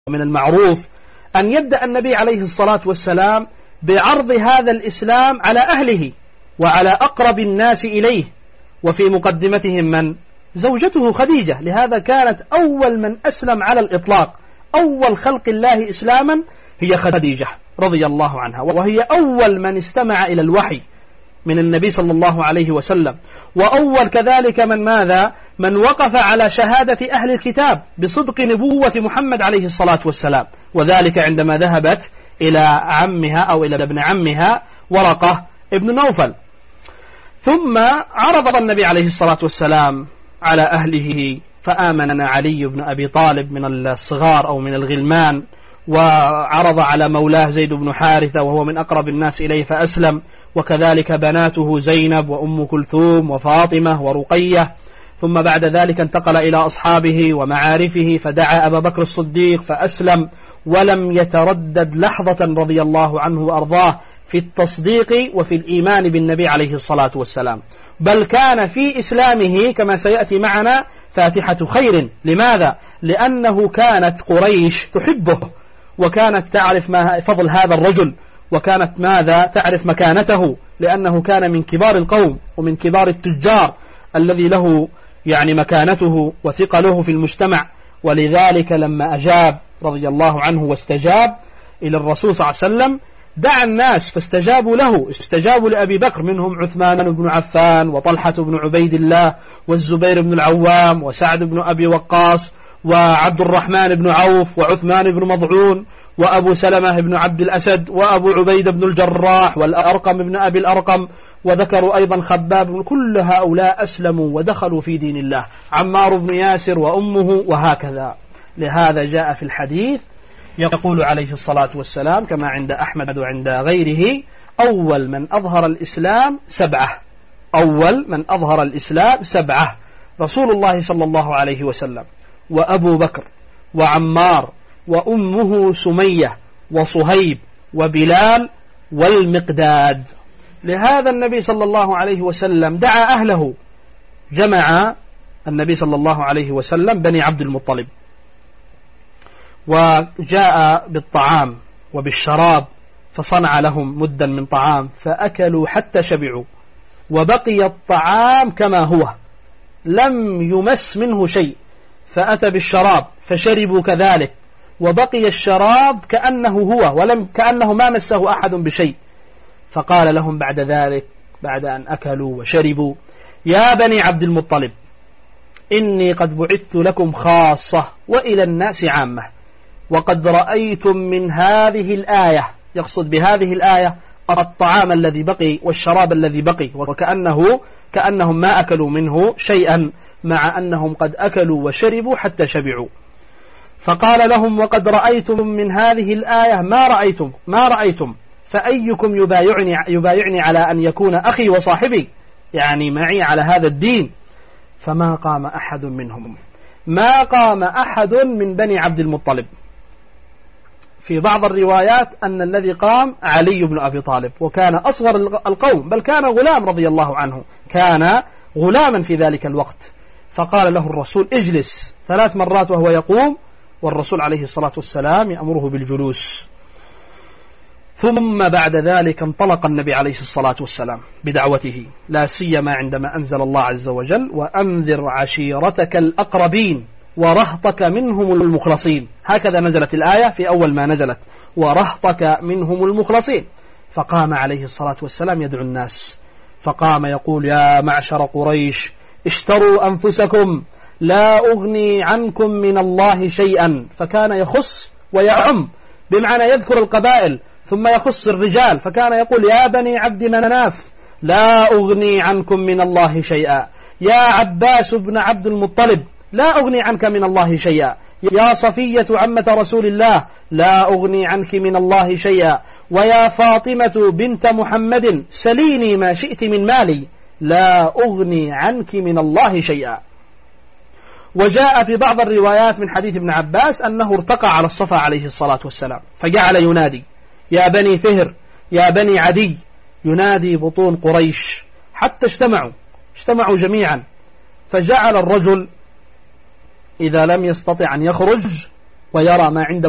من المعروف أن يبدأ النبي عليه الصلاة والسلام بعرض هذا الإسلام على أهله وعلى أقرب الناس إليه، وفي مقدمتهم من؟ زوجته خديجة. لهذا كانت أول من أسلم على الإطلاق، أول خلق الله إسلاما هي خديجة رضي الله عنها، وهي أول من استمع إلى الوحي من النبي صلى الله عليه وسلم، وأول كذلك من ماذا؟ من وقف على شهادة أهل الكتاب بصدق نبوة محمد عليه الصلاة والسلام، وذلك عندما ذهبت إلى عمها أو إلى ابن عمها ورقة ابن نوفل. ثم عرض النبي عليه الصلاة والسلام على أهله، فآمن علي بن أبي طالب من الصغار أو من الغلمان، وعرض على مولاه زيد بن حارثة وهو من أقرب الناس إليه فأسلم، وكذلك بناته زينب وأم كلثوم وفاطمة ورقية. ثم بعد ذلك انتقل إلى أصحابه ومعارفه، فدعا أبا بكر الصديق فأسلم، ولم يتردد لحظة رضي الله عنه وأرضاه في التصديق وفي الإيمان بالنبي عليه الصلاة والسلام، بل كان في إسلامه كما سيأتي معنا فاتحة خير. لماذا؟ لأنه كانت قريش تحبه، وكانت تعرف ما فضل هذا الرجل، وكانت ماذا؟ تعرف مكانته، لأنه كان من كبار القوم ومن كبار التجار الذي له يعني مكانته وثقله في المجتمع. ولذلك لما أجاب رضي الله عنه واستجاب إلى الرسول صلى الله عليه وسلم دعا الناس فاستجابوا له، استجابوا لأبي بكر، منهم عثمان بن عفان وطلحة بن عبيد الله والزبير بن العوام وسعد بن أبي وقاص وعبد الرحمن بن عوف وعثمان بن مضعون وأبو سلمة بن عبد الأسد وأبو عبيد بن الجراح والأرقم بن أبي الأرقم، وذكروا أيضا خباب. كل هؤلاء أسلموا ودخلوا في دين الله، عمار بن ياسر وأمه، وهكذا. لهذا جاء في الحديث يقول عليه الصلاة والسلام كما عند أحمد وعند غيره: أول من أظهر الإسلام 7، أول من أظهر الإسلام 7: رسول الله صلى الله عليه وسلم، وأبو بكر، وعمار، وأمه سمية، وصهيب، وبلال، والمقداد. لهذا النبي صلى الله عليه وسلم دعا أهله، جمع النبي صلى الله عليه وسلم بني عبد المطلب، وجاء بالطعام وبالشراب، فصنع لهم مدا من طعام فأكلوا حتى شبعوا، وبقي الطعام كما هو لم يمس منه شيء، فأتى بالشراب فشربوا كذلك، وبقي الشراب كأنه هو ولم كأنه ما مسه أحد بشيء. فقال لهم بعد ذلك بعد أن أكلوا وشربوا: يا بني عبد المطلب، إني قد بعثت لكم خاصة وإلى الناس عامة، وقد رأيتم من هذه الآية، يقصد بهذه الآية الطعام الذي بقي والشراب الذي بقي، كأنهم ما أكلوا منه شيئا، مع أنهم قد أكلوا وشربوا حتى شبعوا. فقال لهم: وقد رأيتم من هذه الآية ما رأيتم، فأيكم يبايعني على أن يكون أخي وصاحبي، يعني معي على هذا الدين. فما قام أحد منهم، ما قام أحد من بني عبد المطلب. في بعض الروايات أن الذي قام علي بن أبي طالب، وكان أصغر القوم، بل كان غلام رضي الله عنه، كان غلاما في ذلك الوقت. فقال له الرسول: اجلس 3 مرات وهو يقوم، والرسول عليه الصلاة والسلام يأمره بالجلوس. ثم بعد ذلك انطلق النبي عليه الصلاة والسلام بدعوته، لا سيما عندما أنزل الله عز وجل: وأنذر عشيرتك الأقربين ورهطك منهم المخلصين. هكذا نزلت الآية في أول ما نزلت: ورهطك منهم المخلصين. فقام عليه الصلاة والسلام يدعو الناس، فقام يقول: يا معشر قريش، اشتروا أنفسكم، لا أغني عنكم من الله شيئا. فكان يخص ويعم، بمعنى يذكر القبائل ثم يخص الرجال، فكان يقول: يا بني عبد مناف، لا أغني عنكم من الله شيئا. يا عباس بن عبد المطلب، لا أغني عنك من الله شيئا. يا صفية عمة رسول الله، لا أغني عنك من الله شيئا. ويا فاطمة بنت محمد، سليني ما شئت من مالي، لا أغني عنك من الله شيئا. وجاء في بعض الروايات من حديث ابن عباس أنه ارتقى على الصفا عليه الصلاة والسلام، فجعل ينادي: يا بني فهر، يا بني عدي، ينادي بطون قريش حتى اجتمعوا جميعا. فجعل الرجل إذا لم يستطع أن يخرج ويرى ما عند